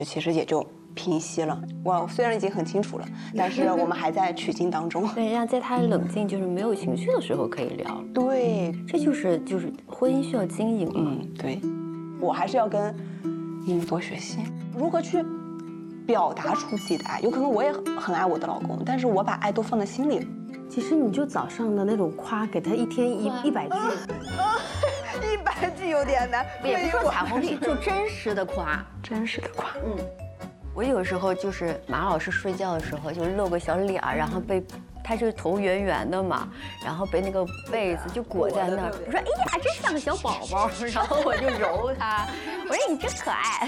其实也就平息了。我虽然已经很清楚了，但是我们还在取经当中。 对，让在他冷静就是没有情绪的时候可以聊。 对， 这就是婚姻需要经营嘛。 对，我还是要跟你们多学习，如何去表达出自己的爱。有可能我也很爱我的老公，但是我把爱都放在心里了。 其实你就早上的那种夸，给他一天100句。 100句有点难， 也不是说彩虹屁，就真实的夸， 真实的夸。 我有时候就是马老师睡觉的时候，就露个小脸儿，然后被他是头圆圆的嘛，然后被那个被子就裹在那儿。我说哎呀，真像个小宝宝，然后我就揉他，我说你真可爱。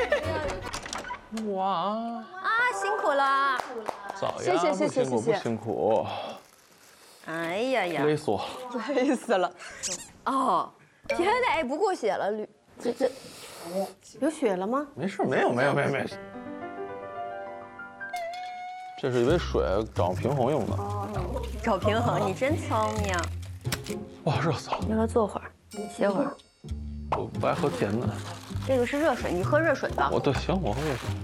哇啊，辛苦了。 早呀， 谢谢谢谢不辛苦。 哎呀呀， 勒死我， 累死了。 哦，天哪，哎，不过血了，这有血了吗？ 没事，没有。这是一杯水，找平衡用的。 找平衡，你真聪明。 哇，热死了！ 要不要坐会儿，歇会儿？ 我不爱喝甜的。 这个是热水，你喝热水吧。 行，我喝热水。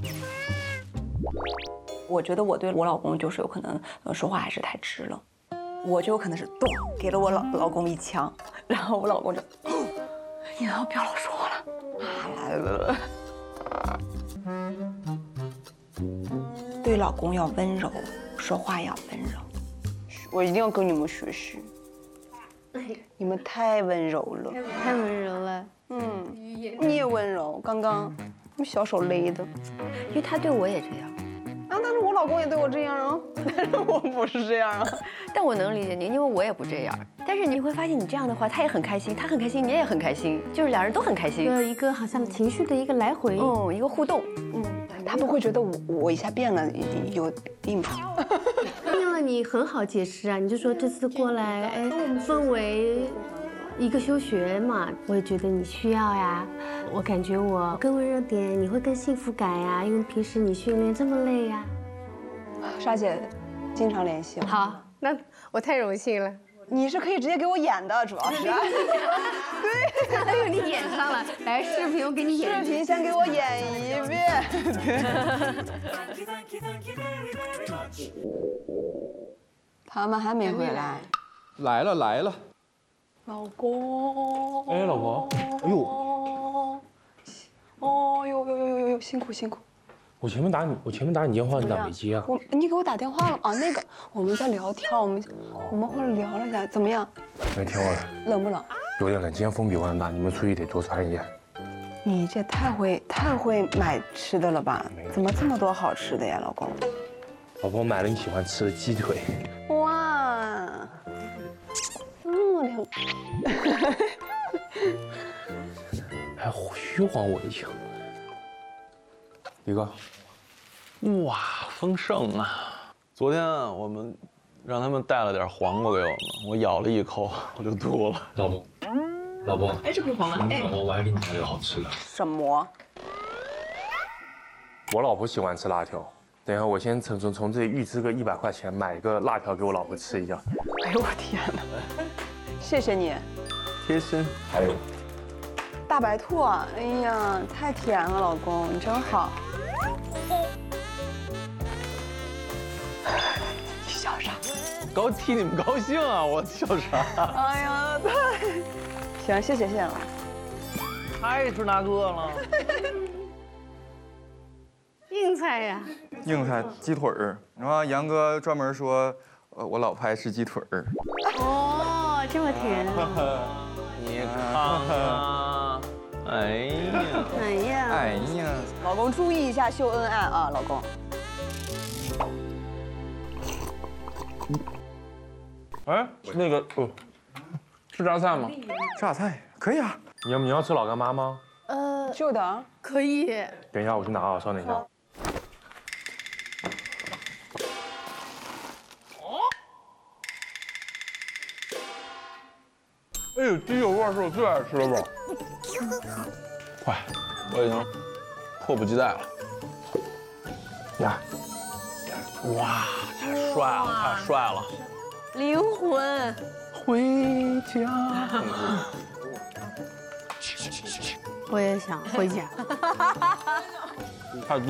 我觉得我对我老公就是有可能说话还是太直了，我就有可能是咚给了我老公一枪，然后我老公就，你能不要老说了。对老公要温柔，说话要温柔，我一定要跟你们学习。你们太温柔了， 太温柔了。 你也温柔，刚刚用小手勒的。 因为他对我也这样。 啊，但是我老公也对我这样啊，但是我不是这样啊。 但我能理解你，因为我也不这样。但是你会发现，你这样的话，他也很开心，他很开心，你也很开心，就是俩人都很开心。 一个好像情绪的一个来回， 一个互动。 他不会觉得我一下变了，有病吧？ 因为你很好解释啊，你就说这次过来，哎，分为一个休学嘛，我也觉得你需要呀。我感觉我更温柔点，你会更幸福感呀，因为平时你训练这么累呀。 莎姐经常联系我。 好，那我太荣幸了。 你是可以直接给我演的，主要是。对， 哎呦，你演上了，来视频我给你演。 视频先给我演一遍。他们还没回来。 来了。 老公。 哎，老婆。哎呦。 哦呦，辛苦。 我前面打你电话，你咋没接啊？ 你给我打电话了啊？那个我们在聊天，我们后来聊了一下，怎么样？ 哎，挺好的。 冷不冷？ 有点冷，今天风比外面大，你们出去得多穿一件。 你这太会买吃的了吧？怎么这么多好吃的呀，老公？ 老婆买了你喜欢吃的鸡腿。 哇，这么亮！ 还虚晃我一下。李哥，哇，丰盛啊！昨天我们让他们带了点黄瓜给我们，我咬了一口我就吐了。老婆， 哎，这不是黄瓜， 老婆，我还给你买个好吃的。 什么？ 我老婆喜欢吃辣条，等一下我先从这里预支个100块钱，买一个辣条给我老婆吃一下。 哎呦我天哪！谢谢你， 贴心。还有大白兔啊！哎呀，太甜了，老公，你真好。你笑啥？ 替你们高兴啊！我笑啥？ 哎呀，行，谢谢了。 太吃那个了。 硬菜呀， 硬菜鸡腿儿，然后杨哥专门说，我老婆爱吃鸡腿儿。 哦，这么甜。 你看啊，哎呀， 哎呀， 老公注意一下秀恩爱啊，老公。 哎，那个，是榨菜吗？ 榨菜可以啊。 你要吃老干妈吗？ 就的。 可以。 等一下，我去拿啊，稍等一下。哎呦，鸡肉味是我最爱吃的味儿。快，我已经迫不及待了。呀，哇，太帅了！ 灵魂。 回家。 我也想回家。 太多。